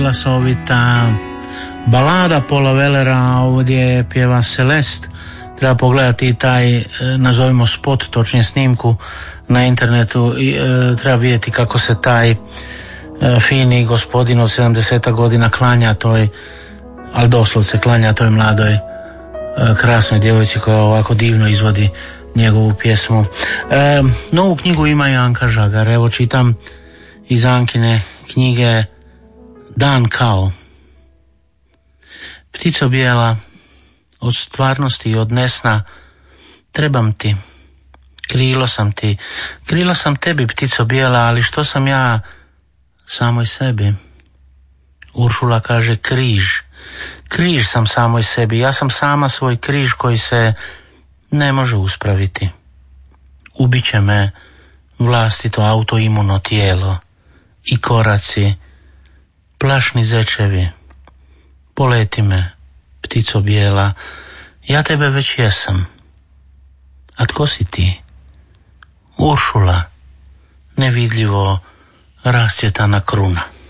Glasovita balada Paula Wellera, ovdje pjeva Celeste. Treba pogledati i taj, nazovimo spot, točnije snimku na internetu. Treba vidjeti kako se taj fini gospodin od 70 godina klanja toj, ali doslovce klanja toj mladoj krasnoj djevojci koja ovako divno izvodi njegovu pjesmu. Novu knjigu ima i Anka Žagar. Evo čitam iz Ankine knjige Dan kao. Ptico bijela, od stvarnosti i od nesna trebam ti, krilo sam tebi, ptico bijela, ali što sam ja samoj sebi? Uršula kaže križ sam samoj sebi, ja sam sama svoj križ koji se ne može uspraviti. Ubiće me vlastito autoimuno tijelo i koraci, plašni zečevi. Poleti me, ptico bijela, ja tebe već jesam. A tko si ti? Uršula, nevidljivo rascvjetana kruna.